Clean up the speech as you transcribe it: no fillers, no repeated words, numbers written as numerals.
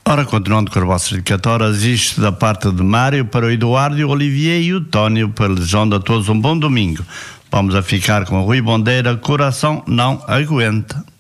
Ora, continuando com as vossas dedicatórias, isto da parte de Mário para o Eduardo, o Olivier e o Tónio, para desejando a todos um bom domingo. Vamos a ficar com a Rui Bandeira, Coração Não Aguenta.